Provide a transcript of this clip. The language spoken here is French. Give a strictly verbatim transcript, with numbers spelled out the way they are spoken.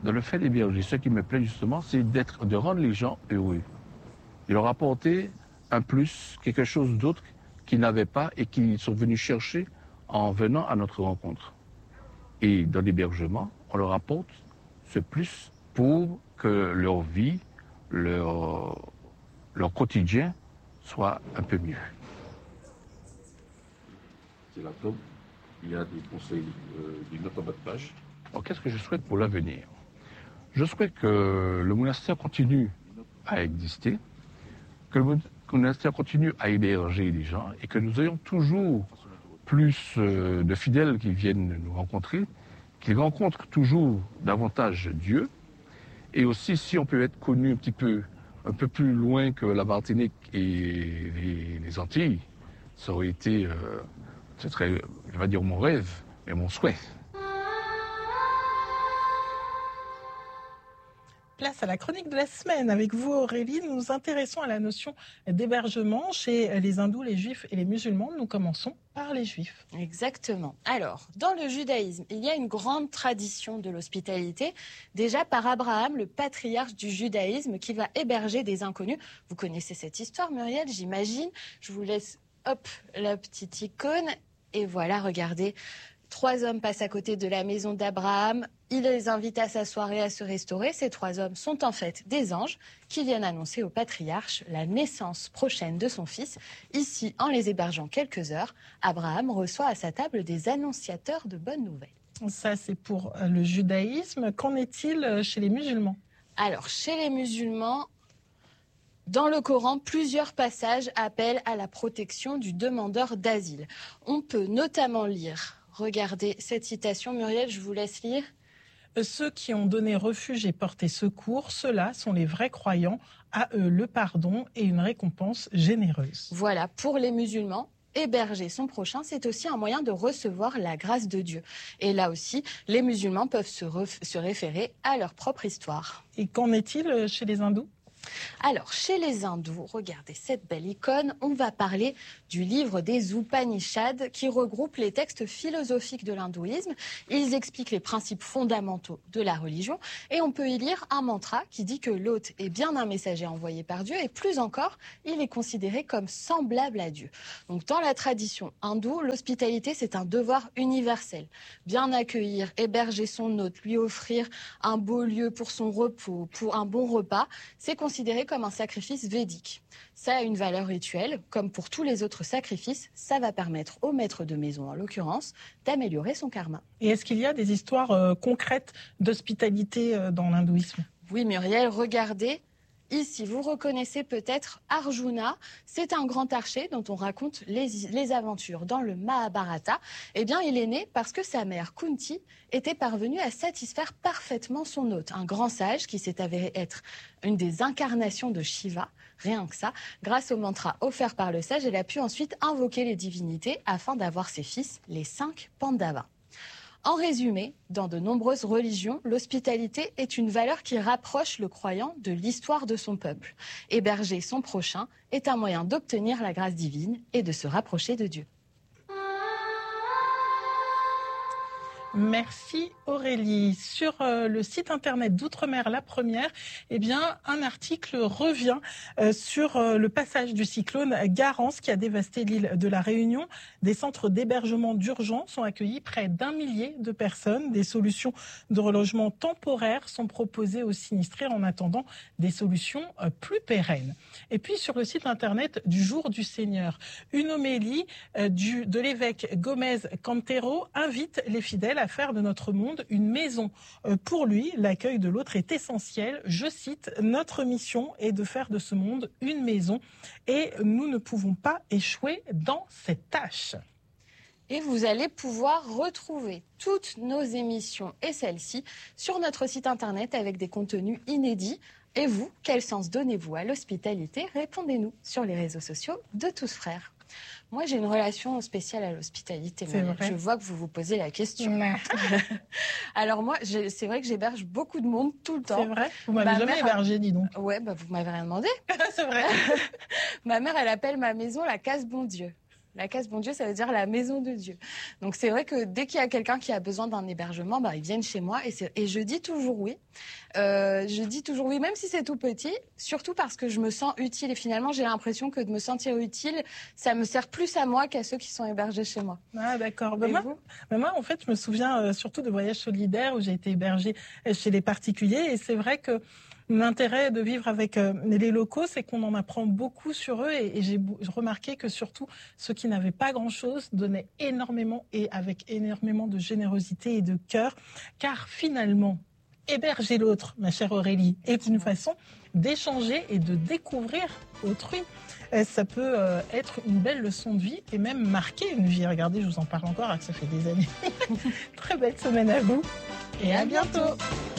dans le fait d'héberger, ce qui me plaît justement, c'est d'être, de rendre les gens heureux. De leur apporter un plus, quelque chose d'autre qu'ils n'avaient pas et qu'ils sont venus chercher en venant à notre rencontre. Et dans l'hébergement, on leur apporte ce plus pour que leur vie, leur, leur quotidien soit un peu mieux. C'est la tome. Il y a des conseils euh, d'une note en bas de page. Alors, qu'est-ce que je souhaite pour l'avenir? Je souhaite que le monastère continue à exister, que le monastère continue à héberger des gens et que nous ayons toujours plus euh, de fidèles qui viennent nous rencontrer, qui rencontrent toujours davantage Dieu. Et aussi, si on peut être connu un petit peu, un peu plus loin que la Martinique et les, les Antilles, ça aurait été, euh, ce serait, je vais dire mon rêve et mon souhait. Place à la chronique de la semaine. Avec vous, Aurélie, nous nous intéressons à la notion d'hébergement chez les hindous, les juifs et les musulmans. Nous commençons par les juifs. Exactement. Alors, dans le judaïsme, il y a une grande tradition de l'hospitalité, déjà par Abraham, le patriarche du judaïsme, qui va héberger des inconnus. Vous connaissez cette histoire, Muriel, j'imagine. Je vous laisse, hop, la petite icône. Et voilà, regardez. Trois hommes passent à côté de la maison d'Abraham. Il les invite à s'asseoir et à se restaurer. Ces trois hommes sont en fait des anges qui viennent annoncer au patriarche la naissance prochaine de son fils. Ici, en les hébergeant quelques heures, Abraham reçoit à sa table des annonciateurs de bonnes nouvelles. Ça, c'est pour le judaïsme. Qu'en est-il chez les musulmans? Alors, chez les musulmans, dans le Coran, plusieurs passages appellent à la protection du demandeur d'asile. On peut notamment lire... Regardez cette citation, Muriel, je vous laisse lire. Ceux qui ont donné refuge et porté secours, ceux-là sont les vrais croyants, à eux le pardon et une récompense généreuse. Voilà, pour les musulmans, héberger son prochain, c'est aussi un moyen de recevoir la grâce de Dieu. Et là aussi, les musulmans peuvent se, ref- se référer à leur propre histoire. Et qu'en est-il chez les hindous ? Alors, chez les hindous, regardez cette belle icône, on va parler du livre des Upanishads qui regroupe les textes philosophiques de l'hindouisme. Ils expliquent les principes fondamentaux de la religion et on peut y lire un mantra qui dit que l'hôte est bien un messager envoyé par Dieu et plus encore, il est considéré comme semblable à Dieu. Donc, dans la tradition hindoue, l'hospitalité, c'est un devoir universel. Bien accueillir, héberger son hôte, lui offrir un beau lieu pour son repos, pour un bon repas, c'est considéré comme un sacrifice védique. Ça a une valeur rituelle, comme pour tous les autres sacrifices, ça va permettre au maître de maison, en l'occurrence, d'améliorer son karma. Et est-ce qu'il y a des histoires euh, concrètes d'hospitalité euh, dans l'hindouisme ? Oui, Muriel, regardez. Ici, vous reconnaissez peut-être Arjuna. C'est un grand archer dont on raconte les, les aventures dans le Mahabharata. Eh bien, il est né parce que sa mère, Kunti, était parvenue à satisfaire parfaitement son hôte. Un grand sage qui s'est avéré être une des incarnations de Shiva. Rien que ça. Grâce au mantra offert par le sage, elle a pu ensuite invoquer les divinités afin d'avoir ses fils, les cinq Pandavas. En résumé, dans de nombreuses religions, l'hospitalité est une valeur qui rapproche le croyant de l'histoire de son peuple. Héberger son prochain est un moyen d'obtenir la grâce divine et de se rapprocher de Dieu. Merci Aurélie. Sur euh, le site internet d'Outre-mer La Première, eh bien, un article revient euh, sur euh, le passage du cyclone Garance qui a dévasté l'île de la Réunion. Des centres d'hébergement d'urgence ont accueilli près d'un millier de personnes. Des solutions de relogement temporaire sont proposées aux sinistrés en attendant des solutions euh, plus pérennes. Et puis sur le site internet du Jour du Seigneur, une homélie euh, du, de l'évêque Gomez Cantero invite les fidèles à faire de notre monde une maison. Pour lui, l'accueil de l'autre est essentiel. Je cite, « Notre mission est de faire de ce monde une maison et nous ne pouvons pas échouer dans cette tâche. » Et vous allez pouvoir retrouver toutes nos émissions et celles-ci sur notre site internet avec des contenus inédits. Et vous, quel sens donnez-vous à l'hospitalité? Répondez-nous sur les réseaux sociaux de Tous Frères. Moi, j'ai une relation spéciale à l'hospitalité. Je vois que vous vous posez la question. Alors moi, je, c'est vrai que j'héberge beaucoup de monde tout le temps. C'est vrai. Vous m'avez jamais hébergé, dis donc. Ouais, bah vous m'avez rien demandé. C'est vrai. Ma mère, elle appelle ma maison la case bon Dieu. La Case Bon Dieu, ça veut dire la maison de Dieu. Donc c'est vrai que dès qu'il y a quelqu'un qui a besoin d'un hébergement, bah, ils viennent chez moi et, et je dis toujours oui. Euh, je dis toujours oui, même si c'est tout petit, surtout parce que je me sens utile. Et finalement, j'ai l'impression que de me sentir utile, ça me sert plus à moi qu'à ceux qui sont hébergés chez moi. Ah d'accord. Bah, moi, bah, moi, en fait, je me souviens euh, surtout de voyages solidaires où j'ai été hébergée chez les particuliers. Et c'est vrai que l'intérêt de vivre avec euh, les locaux, c'est qu'on en apprend beaucoup sur eux et, et j'ai remarqué que surtout ceux qui n'avaient pas grand-chose donnaient énormément et avec énormément de générosité et de cœur, car finalement, héberger l'autre, ma chère Aurélie, est une façon d'échanger et de découvrir autrui. Et ça peut euh, être une belle leçon de vie et même marquer une vie. Regardez, je vous en parle encore, alors que ça fait des années. Très belle semaine à vous et, et à, à bientôt. bientôt.